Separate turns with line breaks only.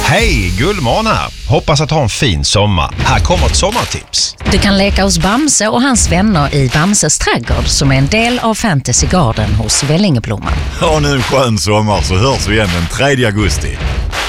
Hej, Gullmån här. Hoppas att ha en fin sommar. Här kommer ett sommartips.
Du kan leka hos Bamse och hans vänner i Bamses trädgård som är en del av Fantasy Garden hos Vellingeblomman.
Ha nu en skön sommar så hörs vi igen den 3 augusti.